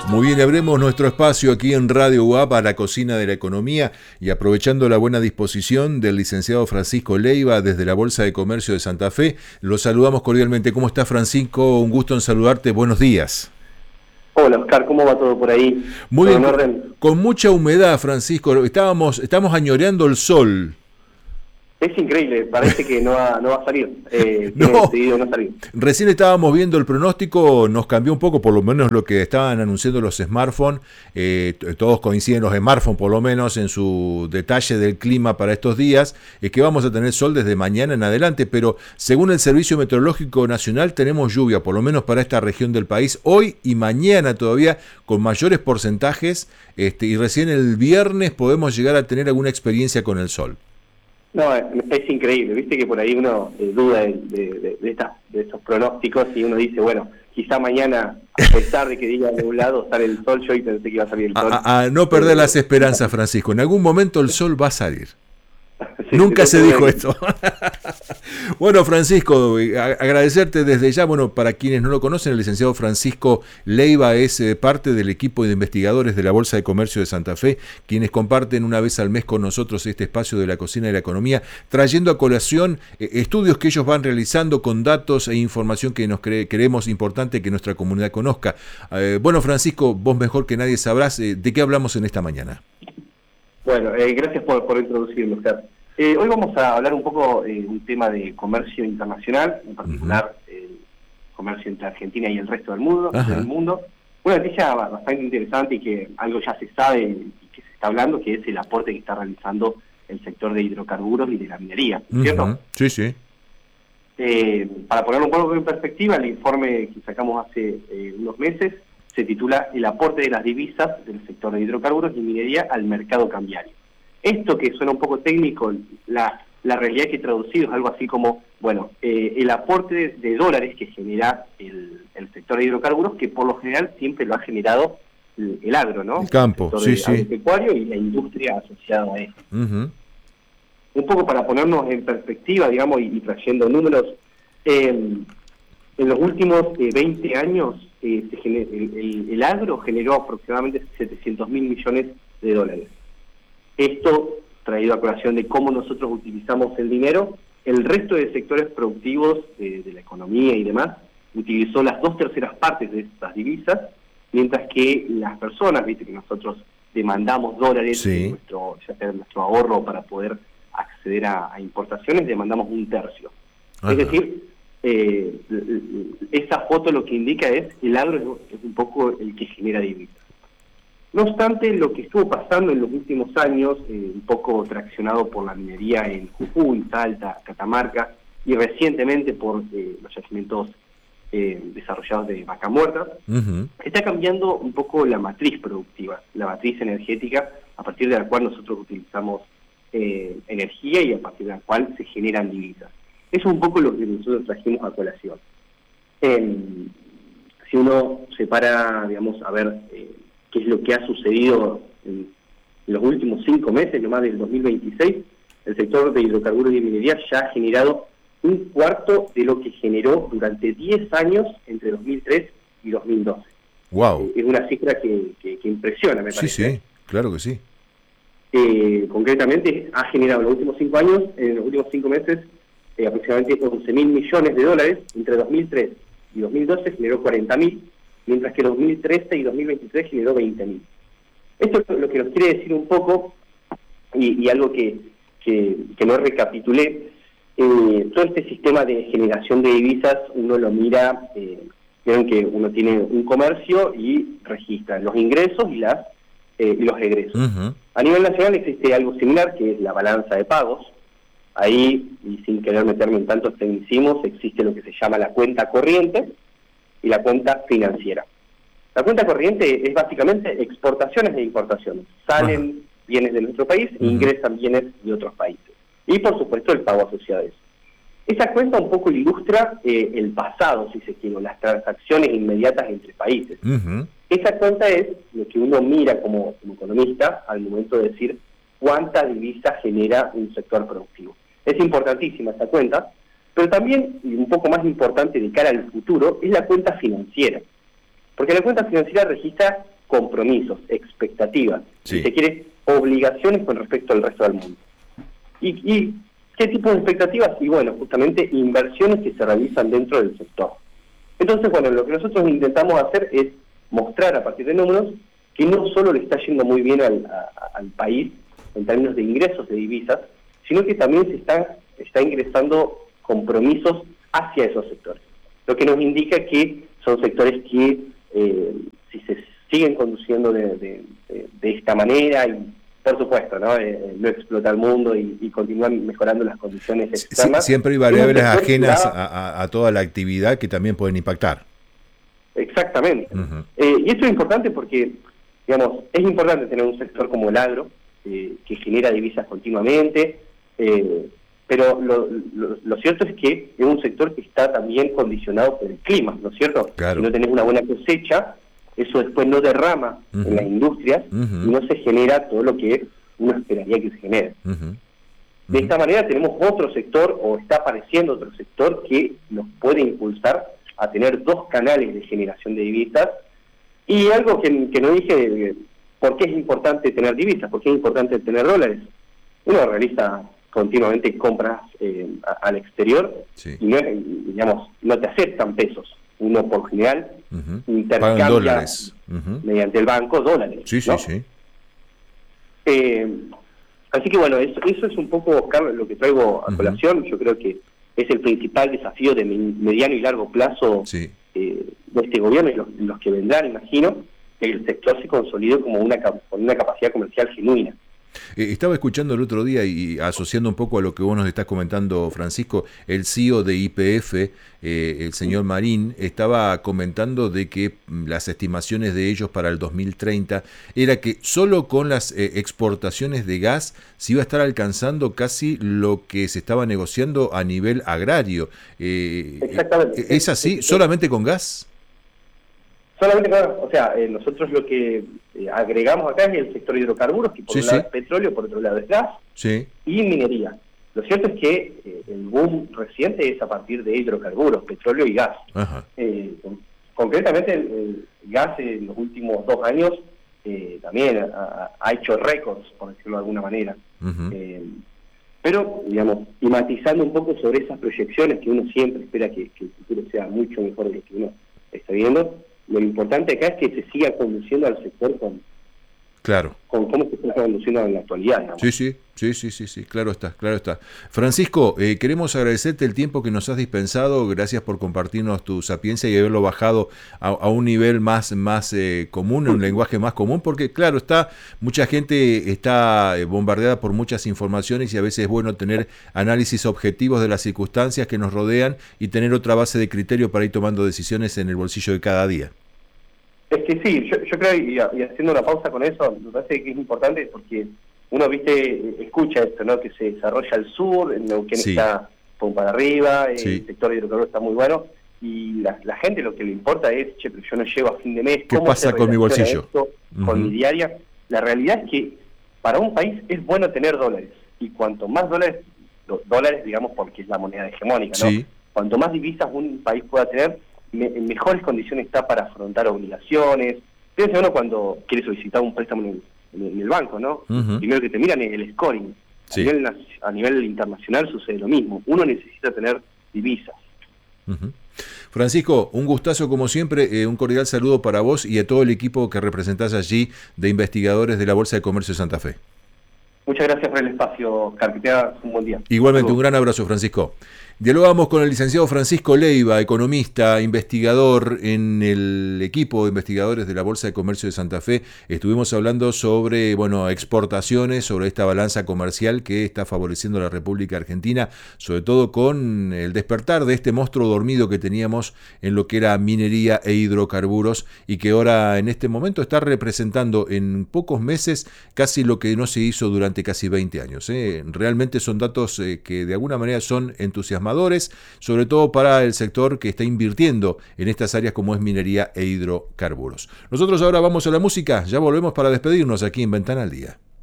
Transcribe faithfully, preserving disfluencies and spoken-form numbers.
Muy bien, abrimos nuestro espacio aquí en Radio U A P a la cocina de la economía y aprovechando la buena disposición del licenciado Francisco Leiva desde la Bolsa de Comercio de Santa Fe, lo saludamos cordialmente. ¿Cómo está, Francisco? Un gusto en saludarte. Buenos días. Hola, Oscar, ¿cómo va todo por ahí? Muy bien, en con, orden? con mucha humedad, Francisco. Estábamos, estamos añoreando el sol. Es increíble, parece que no va, no va a salir. Eh, No, decidido no salir. Recién estábamos viendo el pronóstico, nos cambió un poco, por lo menos lo que estaban anunciando los smartphones. Eh, todos coinciden los smartphones, por lo menos, en su detalle del clima para estos días. Es que vamos a tener sol desde mañana en adelante, pero según el Servicio Meteorológico Nacional tenemos lluvia, por lo menos para esta región del país, hoy y mañana todavía con mayores porcentajes, este, y recién el viernes podemos llegar a tener alguna experiencia con el sol. No, es, es increíble, viste que por ahí uno eh, duda de, de, de, de, esta, de estos pronósticos y uno dice, bueno, quizá mañana, a pesar de que diga de un lado sale el sol, yo hoy pensé que iba a salir el sol. A, a, a no perder las esperanzas, Francisco, en algún momento el sol va a salir. Sí, Nunca se dijo bien. esto. Bueno, Francisco, agradecerte desde ya. Bueno, para quienes no lo conocen, el licenciado Francisco Leiva es eh, parte del equipo de investigadores de la Bolsa de Comercio de Santa Fe, quienes comparten una vez al mes con nosotros este espacio de la cocina de la economía, trayendo a colación eh, estudios que ellos van realizando con datos e información que nos cre- creemos importante que nuestra comunidad conozca. Eh, bueno, Francisco, vos mejor que nadie sabrás eh, de qué hablamos en esta mañana. Bueno, eh, gracias por, por introducirme, Oscar. Eh, hoy vamos a hablar un poco de eh, un tema de comercio internacional, en particular el uh-huh. eh, comercio entre Argentina y el resto del mundo, del mundo. Una noticia bastante interesante y que algo ya se sabe y que se está hablando, que es el aporte que está realizando el sector de hidrocarburos y de la minería, ¿cierto? Uh-huh. Sí, sí. Eh, para ponerlo un poco en perspectiva, el informe que sacamos hace eh, unos meses se titula El aporte de las divisas del sector de hidrocarburos y minería al mercado cambiario. Esto que suena un poco técnico, la, la realidad que traducido es algo así como, bueno, eh, el aporte de, de dólares que genera el, el sector de hidrocarburos, que por lo general siempre lo ha generado el, el agro, ¿no? El campo, el sí, sector sí. agropecuario y la industria asociada a esto. Uh-huh. Un poco para ponernos en perspectiva, digamos, y, y trayendo números, eh, en los últimos eh, veinte años eh, se gener, el, el, el agro generó aproximadamente setecientos mil millones de dólares. Esto, traído a colación de cómo nosotros utilizamos el dinero, el resto de sectores productivos de, de la economía y demás utilizó las dos terceras partes de estas divisas, mientras que las personas, viste que nosotros demandamos dólares, sí. de nuestro, ya sea nuestro ahorro para poder acceder a, a importaciones, demandamos un tercio. Ajá. Es decir, eh, esa foto lo que indica es el agro es un poco el que genera divisas. No obstante, lo que estuvo pasando en los últimos años, eh, un poco traccionado por la minería en Jujuy, Salta, Catamarca, y recientemente por eh, los yacimientos eh, desarrollados de Vaca Muerta, uh-huh. está cambiando un poco la matriz productiva, la matriz energética, a partir de la cual nosotros utilizamos eh, energía y a partir de la cual se generan divisas. Eso es un poco lo que nosotros trajimos a colación. Eh, si uno se para, digamos, a ver... Eh, qué es lo que ha sucedido en los últimos cinco meses, no más del dos mil veintiséis, el sector de hidrocarburos y minería ya ha generado un cuarto de lo que generó durante diez años entre dos mil tres y dos mil doce. Wow. Eh, es una cifra que, que, que impresiona, me parece. Sí, sí, claro que sí. Eh, concretamente, ha generado en los últimos cinco años, en los últimos cinco meses, eh, aproximadamente once mil millones de dólares. Entre dos mil tres y dos mil doce generó cuarenta mil, mientras que dos mil trece y dos mil veintitrés generó veinte mil. Esto es lo que nos quiere decir un poco, y, y algo que, que, que no recapitulé, eh, todo este sistema de generación de divisas, uno lo mira, eh, vieron que uno tiene un comercio y registra los ingresos y, las, eh, y los egresos. Uh-huh. A nivel nacional existe algo similar, que es la balanza de pagos. Ahí, y sin querer meterme en tantos tecnicismos, existe lo que se llama la cuenta corriente, y la cuenta financiera. La cuenta corriente es básicamente exportaciones e importaciones. Salen uh-huh. bienes de nuestro país e uh-huh. ingresan bienes de otros países. Y por supuesto el pago asociado a eso. Esa cuenta un poco ilustra eh, el pasado, si se quiere, las transacciones inmediatas entre países. Uh-huh. Esa cuenta es lo que uno mira como, como economista al momento de decir cuánta divisa genera un sector productivo. Es importantísima esa cuenta, pero también, y un poco más importante de cara al futuro, es la cuenta financiera. Porque la cuenta financiera registra compromisos, expectativas, sí. si se quiere, obligaciones con respecto al resto del mundo. ¿Y, y qué tipo de expectativas? Y bueno, justamente inversiones que se realizan dentro del sector. Entonces, bueno, lo que nosotros intentamos hacer es mostrar a partir de números que no solo le está yendo muy bien al, a, al país en términos de ingresos de divisas, sino que también se está, está ingresando compromisos hacia esos sectores. Lo que nos indica que son sectores que, eh, si se siguen conduciendo de, de, de, de esta manera, y por supuesto, ¿no? Eh, no explota el mundo y, y continuar mejorando las condiciones externas. Sí, siempre hay variables ajenas a, a, a toda la actividad que también pueden impactar. Exactamente. Uh-huh. Eh, y esto es importante porque, digamos, es importante tener un sector como el agro, eh, que genera divisas continuamente, eh, pero lo, lo, lo cierto es que es un sector que está también condicionado por el clima, ¿no es cierto? Claro. Si no tenés una buena cosecha, eso después no derrama uh-huh. en las industrias uh-huh. y no se genera todo lo que uno esperaría que se genere. Uh-huh. Uh-huh. De esta manera tenemos otro sector, o está apareciendo otro sector, que nos puede impulsar a tener dos canales de generación de divisas. Y algo que, que no dije, ¿por qué es importante tener divisas? ¿Por qué es importante tener dólares? Uno realiza continuamente compras eh, a, al exterior sí. y no, digamos, no te aceptan pesos. Uno por general uh-huh. intercambia Pagan dólares. Uh-huh. mediante el banco dólares. Sí, sí, ¿no? sí. Eh, así que bueno, eso, eso es un poco, Carlos, lo que traigo a colación. Uh-huh. Yo creo que es el principal desafío de mediano y largo plazo sí. eh, de este gobierno y los, los que vendrán, imagino, que el sector se consolide como una, con una capacidad comercial genuina. Eh, estaba escuchando el otro día y asociando un poco a lo que vos nos estás comentando, Francisco, el C E O de Y P F, eh, el señor Marín, estaba comentando de que las estimaciones de ellos para el dos mil treinta era que solo con las eh, exportaciones de gas se iba a estar alcanzando casi lo que se estaba negociando a nivel agrario. Eh, Exactamente. ¿Es así? ¿Solamente con gas? Solamente, claro, o sea, eh, nosotros lo que eh, agregamos acá es el sector hidrocarburos, que por sí, un lado sí. es petróleo, por otro lado es gas, sí. y minería. Lo cierto es que eh, el boom reciente es a partir de hidrocarburos, petróleo y gas. Ajá. Eh, con, concretamente el, el gas en los últimos dos años eh, también ha, ha hecho récords, por decirlo de alguna manera. Uh-huh. eh, pero, digamos, y matizando un poco sobre esas proyecciones que uno siempre espera que, que el futuro sea mucho mejor de lo que uno está viendo. Lo importante acá es que se siga conduciendo al sector con, claro. con cómo se está conduciendo en la actualidad, digamos. Sí, sí, sí, sí, sí, sí, claro está, claro está. Francisco, eh, queremos agradecerte el tiempo que nos has dispensado, gracias por compartirnos tu sapiencia y haberlo bajado a, a un nivel más, más eh, común, un lenguaje más común, porque claro está, mucha gente está bombardeada por muchas informaciones y a veces es bueno tener análisis objetivos de las circunstancias que nos rodean y tener otra base de criterio para ir tomando decisiones en el bolsillo de cada día. Es que sí, yo, yo creo, y, y haciendo una pausa con eso, me parece que es importante porque uno, viste, escucha esto, ¿no? Que se desarrolla al sur, en Neuquén sí. está pum para arriba, sí. el sector hidrocarburos está muy bueno, y la, la gente lo que le importa es, che, pero yo no llego a fin de mes, ¿qué pasa con mi bolsillo? Esto, uh-huh. Con mi diaria. La realidad es que para un país es bueno tener dólares, y cuanto más dólares, dólares digamos porque es la moneda hegemónica, ¿no? Sí. Cuanto más divisas un país pueda tener, me, en mejores condiciones está para afrontar obligaciones. Piensa uno cuando quiere solicitar un préstamo en el, en el banco, ¿no? Uh-huh. Primero que te miran es el scoring. Sí. A, nivel, a nivel internacional sucede lo mismo. Uno necesita tener divisas. Uh-huh. Francisco, un gustazo como siempre, eh, un cordial saludo para vos y a todo el equipo que representás allí de investigadores de la Bolsa de Comercio de Santa Fe. Muchas gracias por el espacio, Car, que tengas un buen día. Igualmente, un gran abrazo, Francisco. Dialogamos con el licenciado Francisco Leiva, economista, investigador en el equipo de investigadores de la Bolsa de Comercio de Santa Fe. Estuvimos hablando sobre, bueno, exportaciones, sobre esta balanza comercial que está favoreciendo a la República Argentina, sobre todo con el despertar de este monstruo dormido que teníamos en lo que era minería e hidrocarburos y que ahora en este momento está representando en pocos meses casi lo que no se hizo durante casi veinte años. ¿eh? Realmente son datos eh, que de alguna manera son entusiasmadores, sobre todo para el sector que está invirtiendo en estas áreas como es minería e hidrocarburos. Nosotros ahora vamos a la música, ya volvemos para despedirnos aquí en Ventana al Día.